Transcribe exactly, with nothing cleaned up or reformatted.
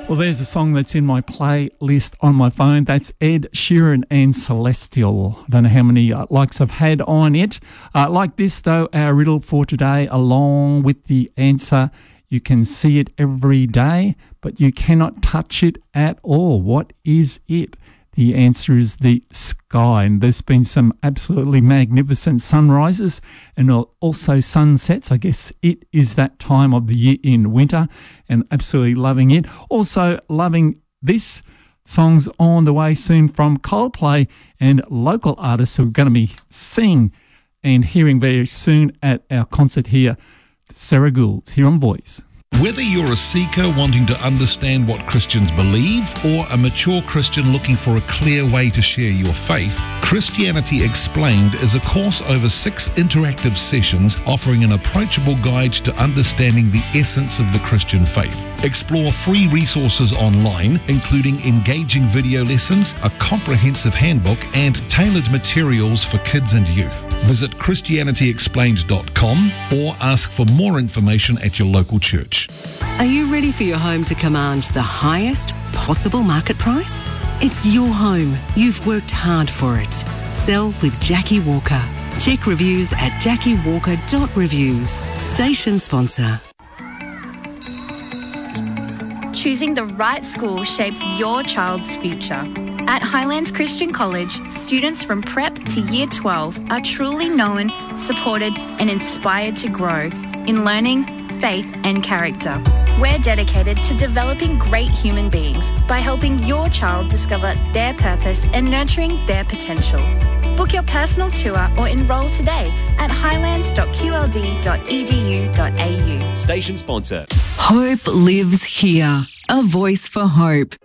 Well, there's a song that's in my playlist on my phone. That's Ed Sheeran and Celestial. I don't know how many uh, likes I've had on it. Uh, like this, though, our riddle for today, along with the answer. You can see it every day, but you cannot touch it at all. What is it? The answer is the sky. And there's been some absolutely magnificent sunrises and also sunsets. I guess it is that time of the year in winter and absolutely loving it. Also loving this. Song's on the way soon from Coldplay and local artists who are going to be seeing and hearing very soon at our concert here. Sarah Gould here on Boys. Whether you're a seeker wanting to understand what Christians believe or a mature Christian looking for a clear way to share your faith, Christianity Explained is a course over six interactive sessions offering an approachable guide to understanding the essence of the Christian faith. Explore free resources online, including engaging video lessons, a comprehensive handbook, and tailored materials for kids and youth. Visit Christianity Explained dot com or ask for more information at your local church. Are you ready for your home to command the highest possible market price? It's your home. You've worked hard for it. Sell with Jackie Walker. Check reviews at jackie walker dot reviews. Station sponsor. Choosing the right school shapes your child's future. At Highlands Christian College, students from prep to year twelve are truly known, supported and inspired to grow in learning, faith and character. We're dedicated to developing great human beings by helping your child discover their purpose and nurturing their potential. Book your personal tour or enrol today at highlands dot q l d dot e d u dot a u. Station sponsor. Hope lives here. A voice for hope.